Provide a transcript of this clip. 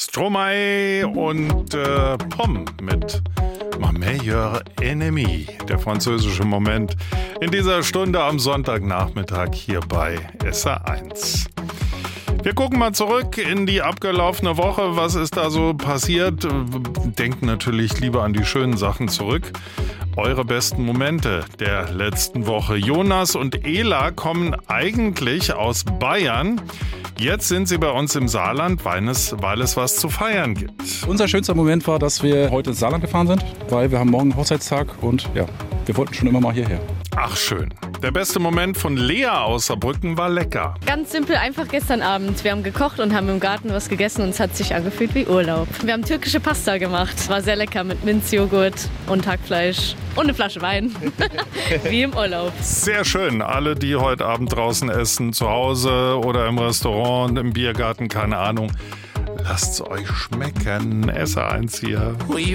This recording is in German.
Stromae und Pomm mit Ma meilleure Ennemi, der französische Moment in dieser Stunde am Sonntagnachmittag hier bei SA1. Wir gucken mal zurück in die abgelaufene Woche. Was ist da so passiert? Denkt natürlich lieber an die schönen Sachen zurück. Eure besten Momente der letzten Woche. Jonas und Ela kommen eigentlich aus Bayern. Jetzt sind sie bei uns im Saarland, weil es was zu feiern gibt. Unser schönster Moment war, dass wir heute ins Saarland gefahren sind, weil wir haben morgen einen Hochzeitstag und ja, wir wollten schon immer mal hierher. Ach schön. Der beste Moment von Lea aus Saarbrücken war lecker. Ganz simpel, einfach gestern Abend. Wir haben gekocht und haben im Garten was gegessen und es hat sich angefühlt wie Urlaub. Wir haben türkische Pasta gemacht. War sehr lecker mit Minzjoghurt und Hackfleisch und eine Flasche Wein. Wie im Urlaub. Sehr schön. Alle, die heute Abend draußen essen, zu Hause oder im Restaurant, im Biergarten, keine Ahnung. Lasst's euch schmecken. SA1 hier.